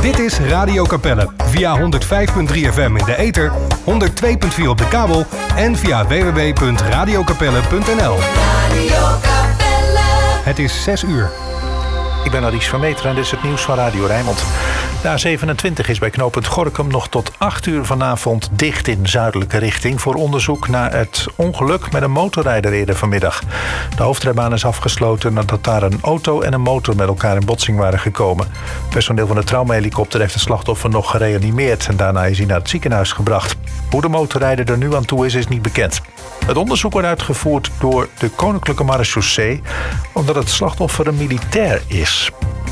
Dit is Radio Capelle via 105.3 FM in de ether, 102.4 op de kabel en via www.radiocapelle.nl. Het is 6 uur. Ik ben Aries van Meteren en dit is het nieuws van Radio Rijnmond. De A27 is bij knooppunt Gorinchem nog tot 8 uur vanavond dicht in zuidelijke richting voor onderzoek naar het ongeluk met een motorrijder eerder vanmiddag. De hoofdrijbaan is afgesloten nadat daar een auto en een motor met elkaar in botsing waren gekomen. Personeel van de traumahelikopter heeft het slachtoffer nog gereanimeerd en daarna is hij naar het ziekenhuis gebracht. Hoe de motorrijder er nu aan toe is niet bekend. Het onderzoek wordt uitgevoerd door de Koninklijke Marechaussee omdat het slachtoffer een militair is.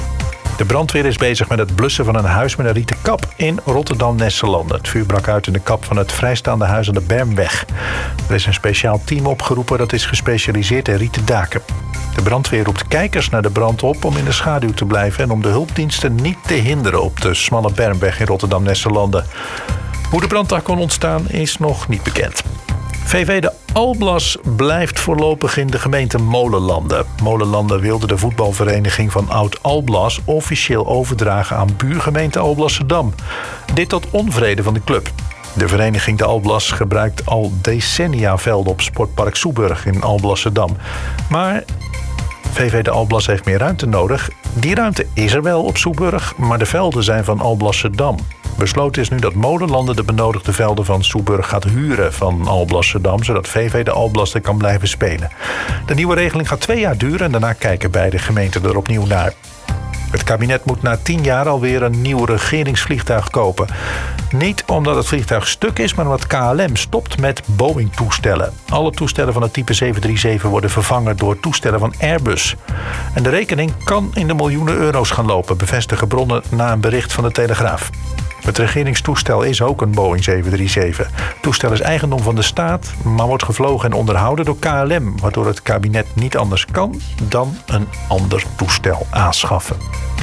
De brandweer is bezig met het blussen van een huis met een rieten kap in Rotterdam-Nesselanden. Het vuur brak uit in de kap van het vrijstaande huis aan de Bermweg. Er is een speciaal team opgeroepen dat is gespecialiseerd in rieten daken. De brandweer roept kijkers naar de brand op om in de schaduw te blijven en om de hulpdiensten niet te hinderen op de smalle Bermweg in Rotterdam-Nesselanden. Hoe de brand daar kon ontstaan is nog niet bekend. VV de Alblas blijft voorlopig in de gemeente Molenlanden. Molenlanden wilde de voetbalvereniging van Oud-Alblas officieel overdragen aan buurgemeente Alblasserdam. Dit tot onvrede van de club. De vereniging de Alblas gebruikt al decennia velden op sportpark Soeburg in Alblasserdam. Maar VV de Alblas heeft meer ruimte nodig. Die ruimte is er wel op Soeburg, maar de velden zijn van Alblasserdam. Besloten is nu dat Molenlanden de benodigde velden van Soeburg gaat huren van Alblasserdam, zodat VV de Alblas er kan blijven spelen. De nieuwe regeling gaat 2 jaar duren en daarna kijken beide gemeenten er opnieuw naar. Het kabinet moet na 10 jaar alweer een nieuw regeringsvliegtuig kopen. Niet omdat het vliegtuig stuk is, maar omdat KLM stopt met Boeing-toestellen. Alle toestellen van het type 737 worden vervangen door toestellen van Airbus. En de rekening kan in de miljoenen euro's gaan lopen, bevestigen bronnen na een bericht van de Telegraaf. Het regeringstoestel is ook een Boeing 737. Het toestel is eigendom van de staat, maar wordt gevlogen en onderhouden door KLM, waardoor het kabinet niet anders kan dan een ander toestel aanschaffen.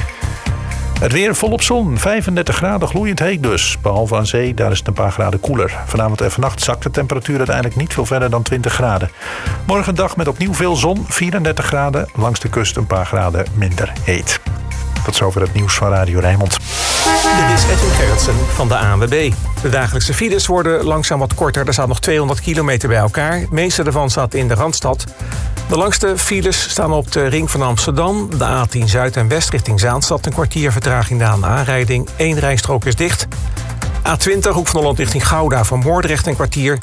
Het weer volop zon, 35 graden, gloeiend heet dus. Behalve aan zee, daar is het een paar graden koeler. Vanavond en vannacht zakt de temperatuur uiteindelijk niet veel verder dan 20 graden. Morgen dag met opnieuw veel zon, 34 graden. Langs de kust een paar graden minder heet. Tot zover het nieuws van Radio Rijnmond. Dit is Edwin Gerritsen van de ANWB. De dagelijkse files worden langzaam wat korter. Er staat nog 200 kilometer bij elkaar. Het meeste ervan staat in de Randstad. De langste files staan op de ring van Amsterdam. De A10 Zuid en West richting Zaanstad. Een kwartier vertraging na een aanrijding. 1 rijstrook is dicht. A20 Hoek van Holland richting Gouda voor Moordrecht een kwartier.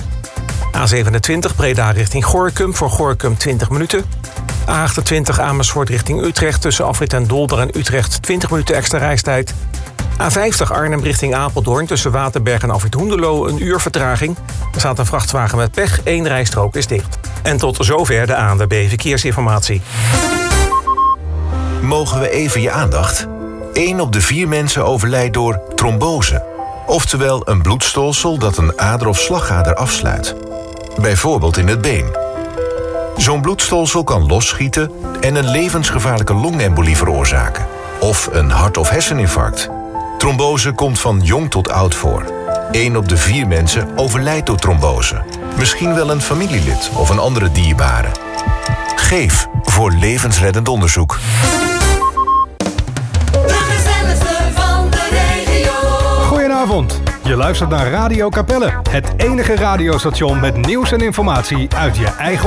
A27 Breda richting Gorinchem voor Gorinchem 20 minuten. A28 Amersfoort richting Utrecht tussen Afrit en Dolder en Utrecht 20 minuten extra reistijd. A50 Arnhem richting Apeldoorn tussen Waterberg en Afrit Hoenderloo een uur vertraging. Er staat een vrachtwagen met pech, 1 rijstrook is dicht. En tot zover de ANWB Verkeersinformatie. Mogen we even je aandacht? 1 op de 4 mensen overlijdt door trombose. Oftewel een bloedstolsel dat een ader of slagader afsluit. Bijvoorbeeld in het been. Zo'n bloedstolsel kan losschieten en een levensgevaarlijke longembolie veroorzaken. Of een hart- of herseninfarct. Trombose komt van jong tot oud voor. 1 op de 4 mensen overlijdt door trombose. Misschien wel een familielid of een andere dierbare. Geef voor levensreddend onderzoek. Goedenavond. Je luistert naar Radio Capelle, het enige radiostation met nieuws en informatie uit je eigen